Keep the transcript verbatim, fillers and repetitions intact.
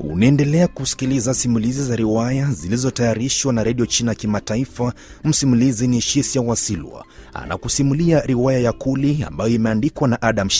Unaendelea kusikiliza simulizi za riwaya zilizotayarishwa na Radio China Kimataifa. Msimulizi ni Shisia Wasilwa. Anakusimulia riwaya ya Kuli ambayo imeandikwa na Adam